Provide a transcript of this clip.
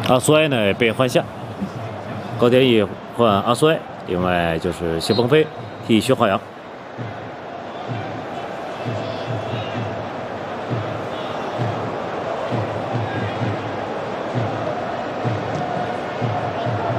阿衰呢被换下，高天意换阿衰，另外就是谢鹏飞替薛浩洋。